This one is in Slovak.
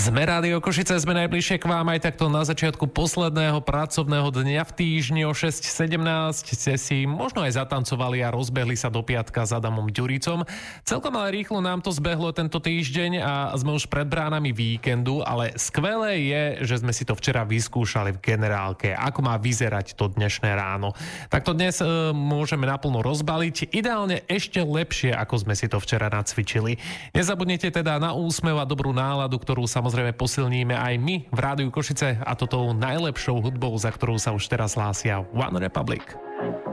Sme Rádio Košice, sme najbližšie k vám aj takto na začiatku posledného pracovného dňa v týždni o 6:17 ste si možno aj zatancovali a rozbehli sa do piatka s Adamom Ďuricom. Celkom ale rýchlo nám to zbehlo tento týždeň a sme už pred bránami víkendu, ale skvelé je, že sme si to včera vyskúšali v generálke, ako má vyzerať to dnešné ráno. Tak to dnes môžeme naplno rozbaliť, ideálne ešte lepšie, ako sme si to včera nacvičili. Nezabudnite teda na úsmev a dobrú náladu, ktorú samozrejme posilníme aj my v Rádiu Košice, a to tou najlepšou hudbou, za ktorú sa už teraz hlásia One Republic.